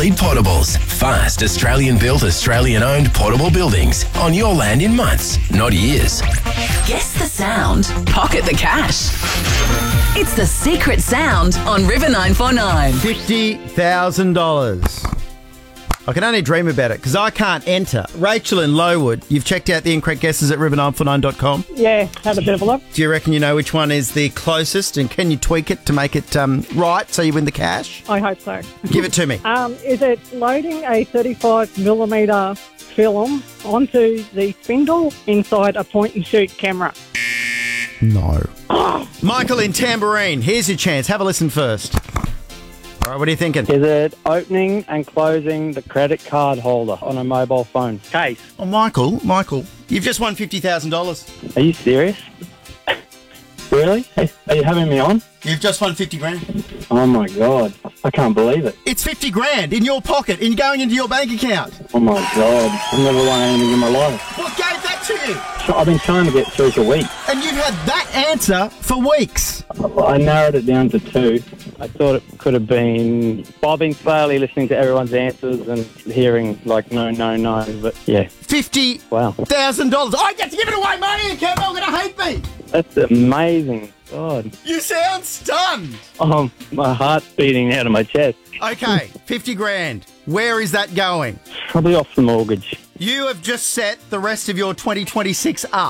Elite Portables. Fast, Australian-built, Australian-owned portable buildings on your land in months, not years. Guess the sound. Pocket the cash. It's the secret sound on River 949. $50,000. I can only dream about it because I can't enter. Rachel in Lowood, you've checked out the incorrect guesses at river949.com. Yeah, had a bit of a look. Do you reckon you know which one is the closest, and can you tweak it to make it right so you win the cash? I hope so. Give it to me. Is it loading a 35mm film onto the spindle inside a point-and-shoot camera? No. Michael in Tambourine, here's your chance. Have a listen first. All right, what are you thinking? Is it opening and closing the credit card holder on a mobile phone case? Oh, Michael, you've just won $50,000. Are you serious? Really? Hey, are you having me on? You've just won 50 grand. Oh my God, I can't believe it. It's 50 grand in your pocket and going into your bank account. Oh my God, I've never won anything in my life. What gave that to you? I've been trying to get through for weeks. And you've had that answer for weeks. I narrowed it down to 2. I thought it could have been... Well, I've been slowly listening to everyone's answers and hearing like no, but yeah. $50,000. Wow. I get to give it away, money, and Campbell going to hate me. That's amazing. God. You sound stunned. Oh, my heart's beating out of my chest. Okay, 50 grand. Where is that going? Probably off the mortgage. You have just set the rest of your 2026 up.